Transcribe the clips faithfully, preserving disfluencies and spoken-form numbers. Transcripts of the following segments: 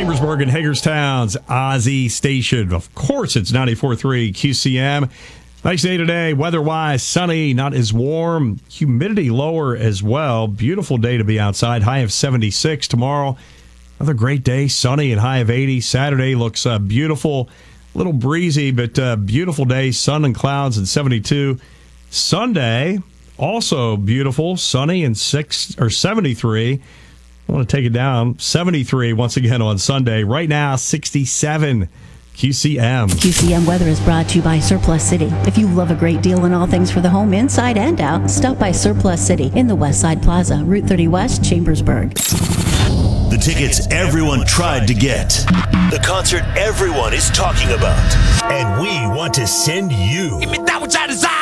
Chambersburg and Hagerstown's Ozzy Station. Of course, it's ninety-four point three Q C M. Nice day today, weather-wise, sunny, not as warm. Humidity lower as well. Beautiful day to be outside. High of seventy-six tomorrow. Another great day, sunny and high of eighty. Saturday looks uh, beautiful, a little breezy, but uh, beautiful day, sun and clouds and seventy-two. Sunday, also beautiful, sunny and six or seventy-three. I want to take it down. seventy-three once again on Sunday. Right now, sixty-seven Q C M. Q C M weather is brought to you by Surplus City. If you love a great deal on all things for the home, inside and out, stop by Surplus City in the West Side Plaza, Route thirty West, Chambersburg. The tickets everyone tried to get. The concert everyone is talking about. And we want to send you. Give me that which I desire.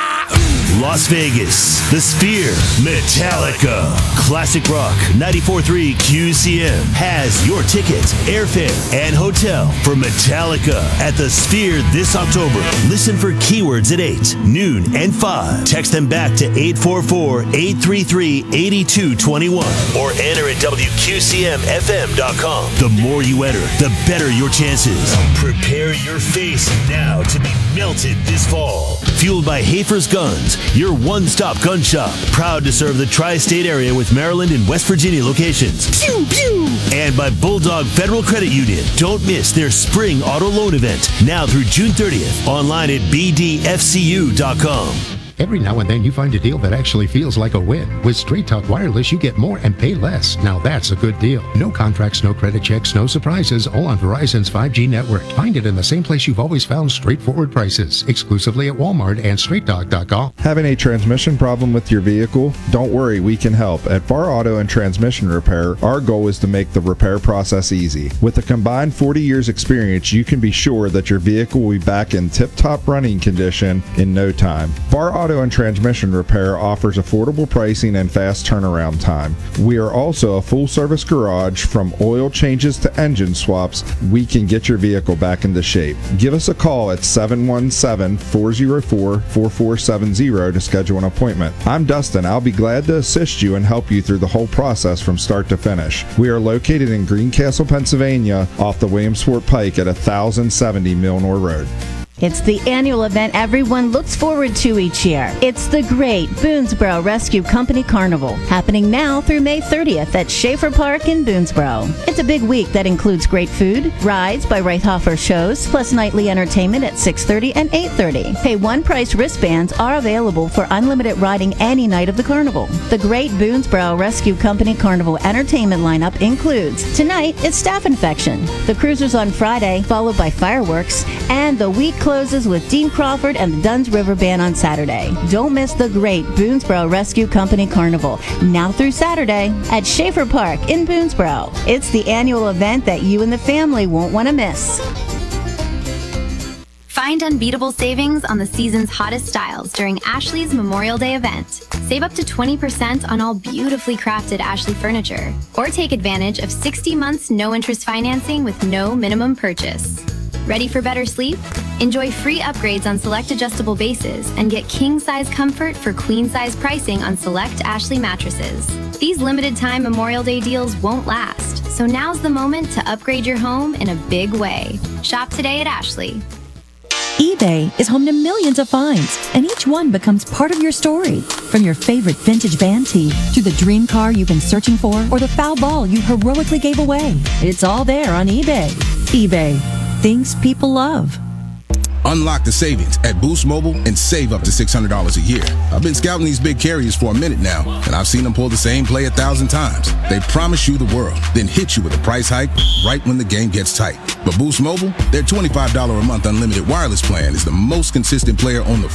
Las Vegas, The Sphere, Metallica. Classic Rock ninety-four point three Q C M has your tickets, airfare, and hotel for Metallica at The Sphere this October. Listen for keywords at eight, noon, and five. Text them back to eight four four, eight three three, eight two two one or enter at W Q C M F M dot com. The more you enter, the better your chances. Prepare your face now to be melted this fall. Fueled by Hafer's Guns, your one-stop gun shop. Proud to serve the tri-state area with Maryland and West Virginia locations. Pew, pew. And by Bulldog Federal Credit Union. Don't miss their spring auto loan event, now through June thirtieth. Online at B D F C U dot com. Every now and then you find a deal that actually feels like a win. With Straight Talk Wireless, you get more and pay less. Now that's a good deal. No contracts, no credit checks, no surprises, all on Verizon's five G network. Find it in the same place you've always found straightforward prices. Exclusively at Walmart and straight talk dot com. Having a transmission problem with your vehicle? Don't worry, we can help. At Var Auto and Transmission Repair, our goal is to make the repair process easy. With a combined forty years experience, you can be sure that your vehicle will be back in tip-top running condition in no time. Var Auto Auto and Transmission Repair offers affordable pricing and fast turnaround time. We are also a full-service garage. From oil changes to engine swaps, we can get your vehicle back into shape. Give us a call at seven one seven, four zero four, four four seven zero to schedule an appointment. I'm Dustin. I'll be glad to assist you and help you through the whole process from start to finish. We are located in Greencastle, Pennsylvania, off the Williamsport Pike at one thousand seventy Milnor Road. It's the annual event everyone looks forward to each year. It's the Great Boonesboro Rescue Company Carnival, happening now through May thirtieth at Schaefer Park in Boonesboro. It's a big week that includes great food, rides by Reithofer shows, plus nightly entertainment at six thirty and eight thirty. Pay one price wristbands are available for unlimited riding any night of the carnival. The Great Boonesboro Rescue Company Carnival entertainment lineup includes: tonight, it's Staph Infection, the cruisers on Friday, followed by fireworks, and the week closes with Dean Crawford and the Dunn's River Band on Saturday. Don't miss the Great Boonesboro Rescue Company Carnival, now through Saturday at Schaefer Park in Boonesboro. It's the annual event that you and the family won't want to miss. Find unbeatable savings on the season's hottest styles during Ashley's Memorial Day event. Save up to twenty percent on all beautifully crafted Ashley furniture. Or take advantage of sixty months no-interest financing with no minimum purchase. Ready for better sleep? Enjoy free upgrades on select adjustable bases and get king-size comfort for queen-size pricing on select Ashley mattresses. These limited-time Memorial Day deals won't last, so now's the moment to upgrade your home in a big way. Shop today at Ashley. eBay is home to millions of finds, and each one becomes part of your story. From your favorite vintage band tee to the dream car you've been searching for or the foul ball you heroically gave away. It's all there on eBay. eBay. Things people love. Unlock the savings at Boost Mobile and save up to six hundred dollars a year. I've been scouting these big carriers for a minute now, and I've seen them pull the same play a thousand times. They promise you the world, then hit you with a price hike right when the game gets tight. But Boost Mobile, their twenty-five dollars a month unlimited wireless plan is the most consistent player on the